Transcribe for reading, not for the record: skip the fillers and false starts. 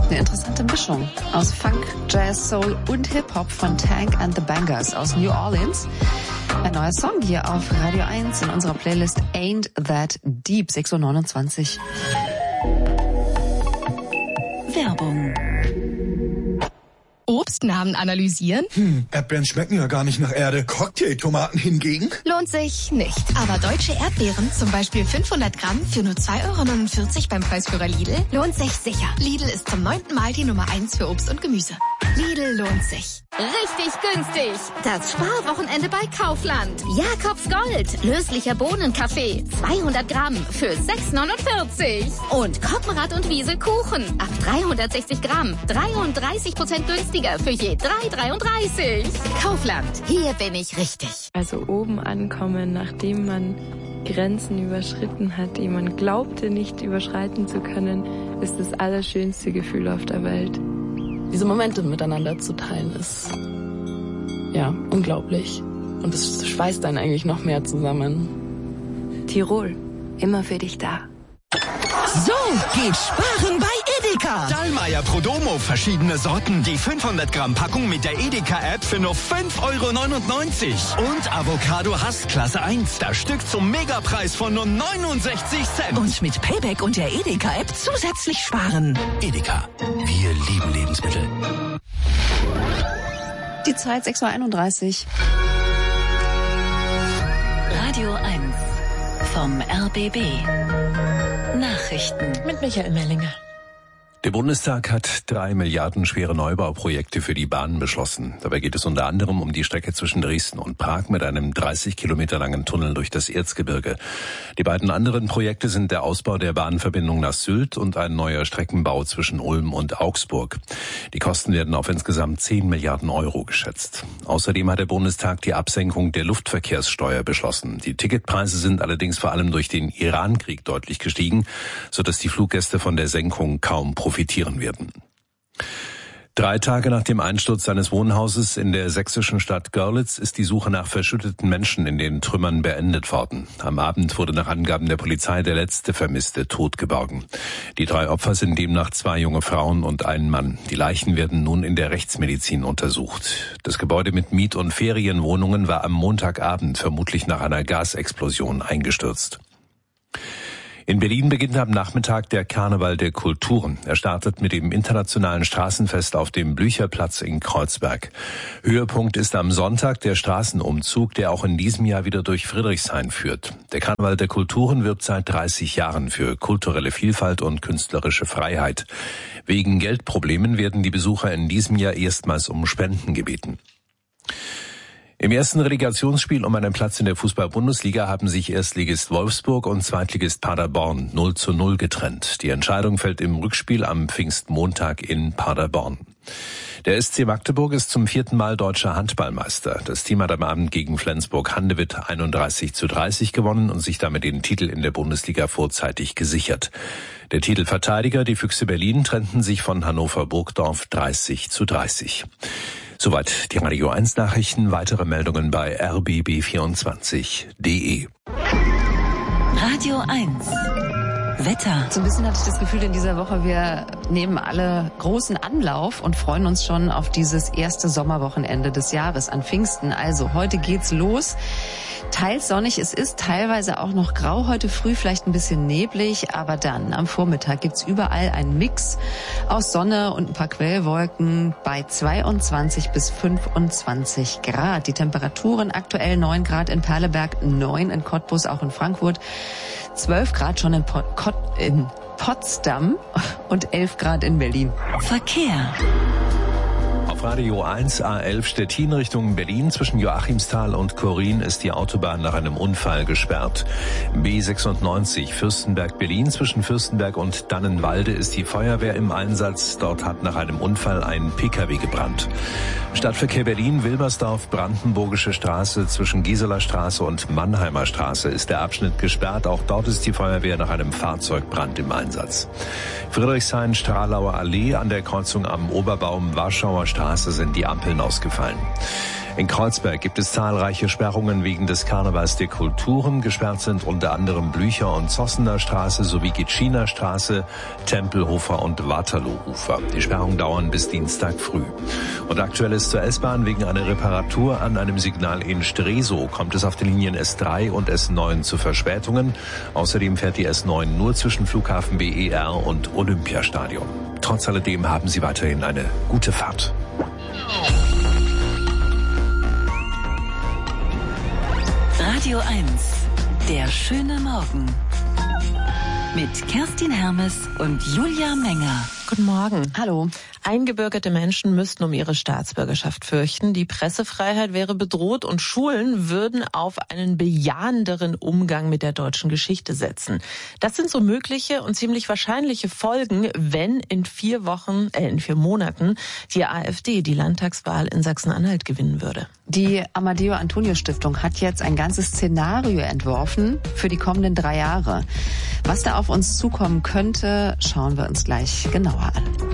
Eine interessante Mischung aus Funk, Jazz, Soul und Hip-Hop von Tank and the Bangers aus New Orleans. Ein neuer Song hier auf Radio 1 in unserer Playlist Ain't That Deep, 6:29 Uhr. Werbung. Obstnamen analysieren? Erdbeeren schmecken ja gar nicht nach Erde. Cocktailtomaten hingegen? Lohnt sich nicht. Aber deutsche Erdbeeren, zum Beispiel 500 Gramm für nur 2,49 € beim Preisführer Lidl, lohnt sich sicher. Lidl ist zum 9. Mal die Nummer 1 für Obst und Gemüse. Lidl lohnt sich. Richtig günstig. Das Sparwochenende bei Kaufland. Jakobs Gold. Löslicher Bohnenkaffee. 200 Gramm für 6,49 €. Und Koppenrad und Wiese Kuchen. Ab 360 Gramm. 33% günstiger für je 3,33 €. Kaufland. Hier bin ich richtig. Also oben ankommen, nachdem man Grenzen überschritten hat, die man glaubte nicht überschreiten zu können, ist das allerschönste Gefühl auf der Welt. Diese Momente miteinander zu teilen, ist ja unglaublich. Und es schweißt einen eigentlich noch mehr zusammen. Tirol, immer für dich da. So geht Sparen bei Edeka. Dallmayr Prodomo, verschiedene Sorten. Die 500 Gramm Packung mit der Edeka-App für nur 5,99 €. Und Avocado Hass Klasse 1, das Stück zum Megapreis von nur 69 Cent. Und mit Payback und der Edeka-App zusätzlich sparen. Edeka, wir lieben Lebensmittel. Die Zeit 6:31 Uhr. Radio 1 vom RBB. Nachrichten Mit Michael Mellinger. Der Bundestag hat 3 Milliarden schwere Neubauprojekte für die Bahn beschlossen. Dabei geht es unter anderem um die Strecke zwischen Dresden und Prag mit einem 30 Kilometer langen Tunnel durch das Erzgebirge. Die beiden anderen Projekte sind der Ausbau der Bahnverbindung nach Sylt und ein neuer Streckenbau zwischen Ulm und Augsburg. Die Kosten werden auf insgesamt 10 Milliarden € geschätzt. Außerdem hat der Bundestag die Absenkung der Luftverkehrssteuer beschlossen. Die Ticketpreise sind allerdings vor allem durch den Iran-Krieg deutlich gestiegen, sodass die Fluggäste von der Senkung kaum profitieren werden. 3 Tage nach dem Einsturz eines Wohnhauses in der sächsischen Stadt Görlitz ist die Suche nach verschütteten Menschen in den Trümmern beendet worden. Am Abend wurde nach Angaben der Polizei der letzte Vermisste tot geborgen. Die 3 Opfer sind demnach 2 junge Frauen und ein Mann. Die Leichen werden nun in der Rechtsmedizin untersucht. Das Gebäude mit Miet- und Ferienwohnungen war am Montagabend vermutlich nach einer Gasexplosion eingestürzt. In Berlin beginnt am Nachmittag der Karneval der Kulturen. Er startet mit dem internationalen Straßenfest auf dem Blücherplatz in Kreuzberg. Höhepunkt ist am Sonntag der Straßenumzug, der auch in diesem Jahr wieder durch Friedrichshain führt. Der Karneval der Kulturen wirbt seit 30 Jahren für kulturelle Vielfalt und künstlerische Freiheit. Wegen Geldproblemen werden die Besucher in diesem Jahr erstmals um Spenden gebeten. Im ersten Relegationsspiel um einen Platz in der Fußball-Bundesliga haben sich Erstligist Wolfsburg und Zweitligist Paderborn 0:0 getrennt. Die Entscheidung fällt im Rückspiel am Pfingstmontag in Paderborn. Der SC Magdeburg ist zum 4. Mal deutscher Handballmeister. Das Team hat am Abend gegen Flensburg-Handewitt 31:30 gewonnen und sich damit den Titel in der Bundesliga vorzeitig gesichert. Der Titelverteidiger, die Füchse Berlin, trennten sich von Hannover Burgdorf 30:30. Soweit die Radio 1 Nachrichten. Weitere Meldungen bei rbb24.de. Radio 1 Wetter. So ein bisschen hatte ich das Gefühl in dieser Woche, wir nehmen alle großen Anlauf und freuen uns schon auf dieses erste Sommerwochenende des Jahres an Pfingsten. Also heute geht's los. Teils sonnig, es ist teilweise auch noch grau heute früh, vielleicht ein bisschen neblig, aber dann am Vormittag gibt's überall einen Mix aus Sonne und ein paar Quellwolken bei 22 bis 25 Grad. Die Temperaturen aktuell 9 Grad in Perleberg, 9 in Cottbus, auch in Frankfurt, 12 Grad schon in Potsdam und 11 Grad in Berlin. Verkehr. Auf Radio 1 A11 Stettin Richtung Berlin zwischen Joachimsthal und Korin ist die Autobahn nach einem Unfall gesperrt. B96 Fürstenberg-Berlin zwischen Fürstenberg und Dannenwalde ist die Feuerwehr im Einsatz. Dort hat nach einem Unfall ein Pkw gebrannt. Stadtverkehr Berlin, Wilmersdorf, Brandenburgische Straße zwischen Gieseler Straße und Mannheimer Straße ist der Abschnitt gesperrt. Auch dort ist die Feuerwehr nach einem Fahrzeugbrand im Einsatz. Friedrichshain, Stralauer Allee an der Kreuzung am Oberbaum, Warschauer Straße sind die Ampeln ausgefallen. In Kreuzberg gibt es zahlreiche Sperrungen wegen des Karnevals der Kulturen. Gesperrt sind unter anderem Blücher- und Zossener Straße sowie Gitschiner Straße, Tempelhofer und Waterloohufer. Die Sperrungen dauern bis Dienstag früh. Und aktuell ist zur S-Bahn wegen einer Reparatur an einem Signal in Stresow kommt es auf den Linien S3 und S9 zu Verspätungen. Außerdem fährt die S9 nur zwischen Flughafen BER und Olympiastadion. Trotz alledem haben Sie weiterhin eine gute Fahrt. Radio 1, der schöne Morgen. Mit Kerstin Hermes und Julia Menger. Guten Morgen. Hallo. Eingebürgerte Menschen müssten um ihre Staatsbürgerschaft fürchten. Die Pressefreiheit wäre bedroht und Schulen würden auf einen bejahenderen Umgang mit der deutschen Geschichte setzen. Das sind so mögliche und ziemlich wahrscheinliche Folgen, wenn in 4 Monaten die AfD die Landtagswahl in Sachsen-Anhalt gewinnen würde. Die Amadeo Antonio Stiftung hat jetzt ein ganzes Szenario entworfen für die kommenden 3 Jahre. Was da auf uns zukommen könnte, schauen wir uns gleich genauer an.